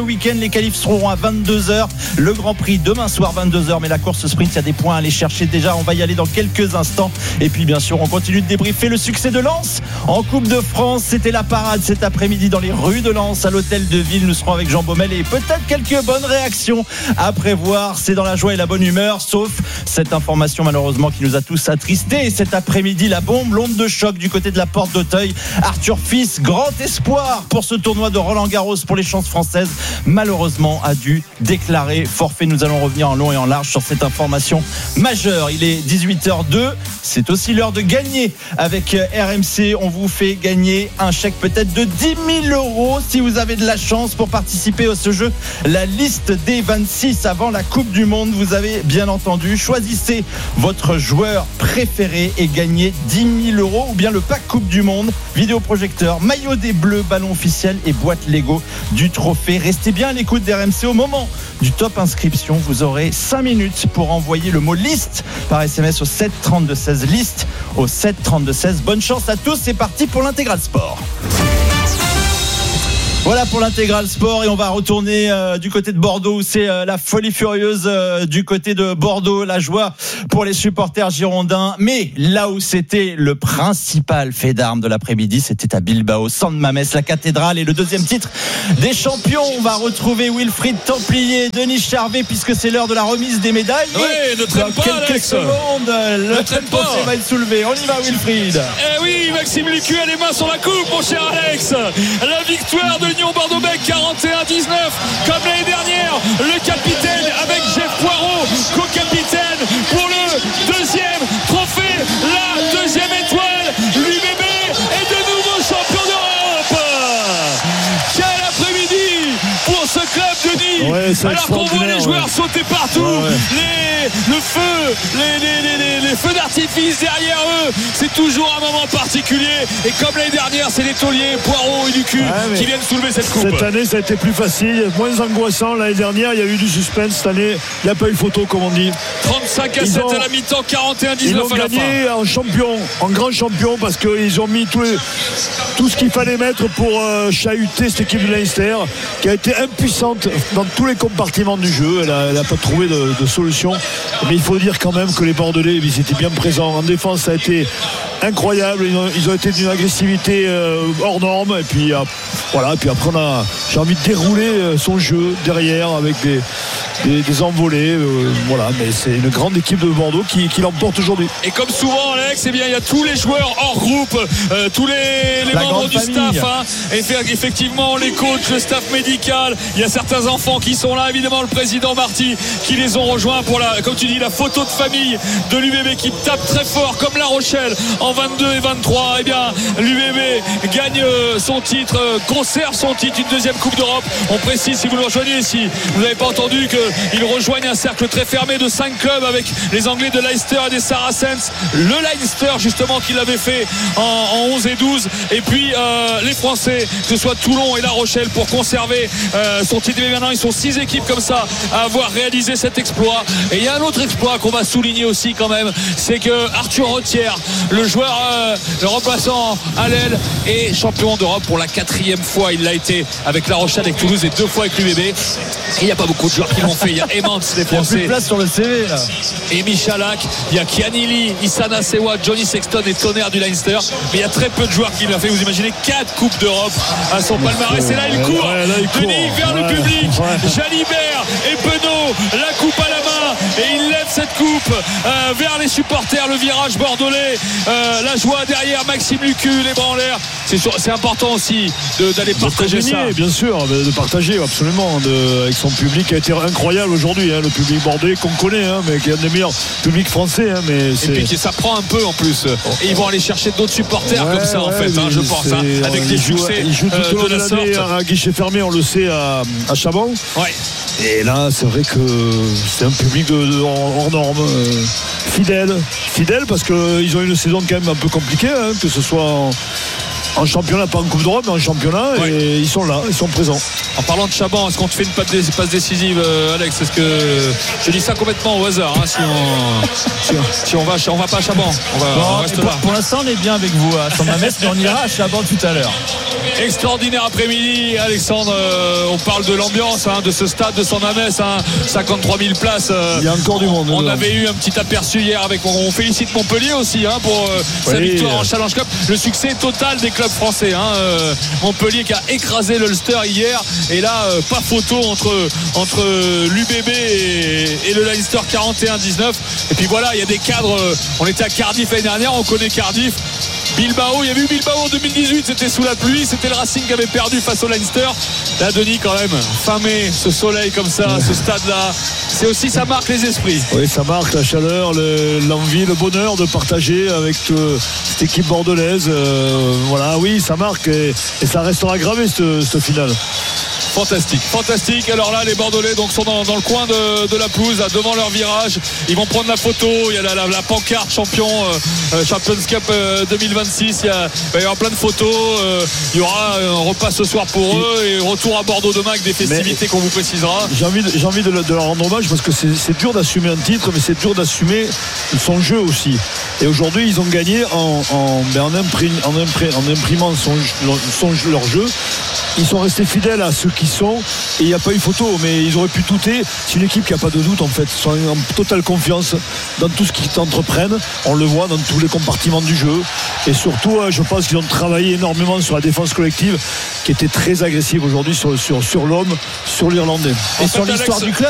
Week-end, les qualifs seront à 22h, le Grand Prix demain soir 22h, mais la course sprint, il y a des points à aller chercher déjà, on va y aller dans quelques instants. Et puis bien sûr on continue de débriefer le succès de Lens en Coupe de France. C'était la parade cet après-midi dans les rues de Lens à l'hôtel de ville. Nous serons avec Jean Baumel et peut-être quelques bonnes réactions à prévoir. C'est dans la joie et la bonne humeur, sauf cette information malheureusement qui nous a tous attristés cet après-midi. La bombe, l'onde de choc du côté de la Porte d'Auteuil. Arthur Fils, grand espoir pour ce tournoi de Roland-Garros pour les chances françaises, malheureusement a dû déclarer forfait. Nous allons revenir en long et en large sur cette information majeure. Il est 18h02, c'est aussi l'heure de gagner avec RMC. On vous fait gagner un chèque peut-être de 10 000 € si vous avez de la chance pour participer à ce jeu. La liste des 26 avant la Coupe du Monde, vous avez bien entendu, choisissez votre joueur préféré et gagnez 10 000 € ou bien le pack Coupe du Monde, vidéoprojecteur, maillot des Bleus, ballon officiel et boîte Lego du trophée. Restez bien à l'écoute d'RMC. Au moment du top inscription, vous aurez 5 minutes pour envoyer le mot liste par SMS au 7 32 16, liste au 7 32 16. Bonne chance à tous, c'est parti pour l'intégral sport. Voilà pour l'intégral sport et on va retourner du côté de Bordeaux où c'est la folie furieuse du côté de Bordeaux, la joie pour les supporters girondins. Mais là où c'était le principal fait d'armes de l'après-midi, c'était à Bilbao, San Mamés, la cathédrale et le deuxième titre des champions. On va retrouver Wilfried Templier, Denis Charvet puisque c'est l'heure de la remise des médailles. Oui, ne traîne pas, quelques Alex. secondes, le trophée va être soulevé. On y va, Wilfried. Eh oui, Maxime Lucu a les mains sur la coupe, mon cher Alex. La victoire de Lyon Bordeaux-Bègles 41-19, comme l'année dernière. Le capitaine avec Jeff Poirot, co-capitaine pour le deuxième trophée, la deuxième étoile. L'UBB est de nouveau champion d'Europe. Quel après-midi pour ce club de Nîmes. Ouais, alors qu'on voit les joueurs sauter partout, les feux d'artifice derrière eux, c'est toujours un moment particulier. Et comme l'année dernière, c'est les tauliers, Poirot et Lucu qui viennent soulever cette coupe. Cette année, ça a été plus facile, moins angoissant. L'année dernière, il y a eu du suspense. Cette année, il n'y a pas eu photo, comme on dit. 35-7 à la mi-temps, 41-19 à la fin. Ils ont gagné en champion, en grand champion, parce qu'ils ont mis tout ce qu'il fallait mettre pour chahuter cette équipe de Leinster, qui a été impuissante dans tous les compartiments du jeu. Elle n'a pas trouvé de solution. Mais il faut dire quand même que les Bordelais, ils étaient bien présents. En défense, ça a été incroyable. Ils ont été d'une agressivité hors norme. Et puis voilà. Et puis après, j'ai envie de dérouler son jeu derrière avec des envolées. Voilà. Mais c'est une grande équipe de Bordeaux qui l'emporte aujourd'hui. Et comme souvent, Alex, eh bien, il y a tous les joueurs hors groupe, tous les membres du staff. Effectivement, les coachs, le staff médical. Il y a certains enfants qui sont là. Évidemment, le président Marty qui les ont rejoints pour comme tu dis, la photo de famille de l'UBB qui tape très fort comme La Rochelle en 22 et 23. Eh bien, l'UBB gagne son titre, conserve son titre, une deuxième Coupe d'Europe. On précise, si vous le rejoignez, si vous n'avez pas entendu, qu'ils rejoignent un cercle très fermé de 5 clubs avec les Anglais de Leicester et des Saracens. Le Leinster, justement, qui l'avait fait en 11 et 12. Et puis, les Français, que ce soit Toulon et La Rochelle, pour conserver son titre. Mais maintenant, ils sont 6 équipes comme ça à avoir réalisé cet exploit. Et il y a un autre exploit qu'on va souligner aussi quand même, c'est que Arthur Rottière, le joueur, le remplaçant à l'aile, est champion d'Europe pour la 4e fois. Il l'a été avec La Rochelle, avec Toulouse et 2 fois avec l'UBB. Et il n'y a pas beaucoup de joueurs qui l'ont fait. Il y a Emmans, les Français. Il y a plus de place sur le CV là. Et Michalak, il y a Kianili, Issana Sewa, Johnny Sexton et Tonnerre du Leinster. Mais il y a très peu de joueurs qui l'ont fait. Vous imaginez 4 Coupes d'Europe à son palmarès. Et là il court, Denis vers le public, Jalibert et Penaud, la coupe à la main. Et il lève cette coupe vers les supporters, le virage bordelais, la joie derrière, Maxime Lucu, les bras en l'air. C'est important aussi d'aller partager ça. Bien sûr, de partager absolument avec son public qui a été incroyable aujourd'hui, le public bordelais qu'on connaît, mais qui est un des meilleurs publics français. Et puis ça prend un peu en plus. Et ils vont aller chercher d'autres supporters comme ça en fait, je pense, avec des succès. Ils jouent tout au long de l'année à guichet fermé, on le sait, à Chabon. Ouais. Et là, c'est vrai que c'est un public hors norme, fidèle parce qu'ils ont eu une saison quand même un peu compliquée, que ce soit En championnat, pas en Coupe d'Europe, mais en championnat, ouais. Et ils sont là, ils sont présents. En parlant de Chaban, est-ce qu'on te fait une passe décisive, Alex? Est-ce que je dis ça complètement au hasard, hein, si on va pas à Chaban, on reste là. Pour l'instant, on est bien avec vous à Saint-Mamès, mais on ira à Chaban tout à l'heure. Extraordinaire après-midi, Alexandre. On parle de l'ambiance, hein, de ce stade de Saint-Mamès, hein, 53 000 places. Il y a encore du monde. On avait eu un petit aperçu hier avec. On félicite Montpellier aussi, hein, pour sa victoire en Challenge Cup. Le succès total des clubs français, hein. Montpellier qui a écrasé l'Ulster hier, et là pas photo entre l'UBB et le Leinster 41-19. Et puis voilà, il y a des cadres. On était à Cardiff l'année dernière, on connaît Cardiff. Bilbao, il y avait eu Bilbao en 2018, c'était sous la pluie, c'était le Racing qui avait perdu face au Leinster. Là, Denis, quand même, fin mai, ce soleil comme ça, ce stade-là, c'est aussi, ça marque les esprits. Oui, ça marque la chaleur, l'envie, le bonheur de partager avec cette équipe bordelaise. Voilà, oui, ça marque et ça restera gravé cette finale. Fantastique. Alors là, les Bordelais donc sont dans le coin de la pelouse, là, devant leur virage. Ils vont prendre la photo. Il y a la pancarte Champions Cup 2026. Il va y avoir plein de photos. Il y aura un repas ce soir pour eux et retour à Bordeaux demain avec des festivités qu'on vous précisera. J'ai envie de leur rendre hommage parce que c'est dur d'assumer un titre, mais c'est dur d'assumer son jeu aussi. Et aujourd'hui, ils ont gagné en imprimant leur jeu. Ils sont restés fidèles à ceux qui sont, et il n'y a pas eu photo, mais ils auraient pu douter. C'est une équipe qui n'a pas de doute en fait. Ils sont en totale confiance dans tout ce qu'ils entreprennent. On le voit dans tous les compartiments du jeu, et surtout je pense qu'ils ont travaillé énormément sur la défense collective qui était très agressive aujourd'hui sur l'homme, sur l'Irlandais et sur l'histoire du club.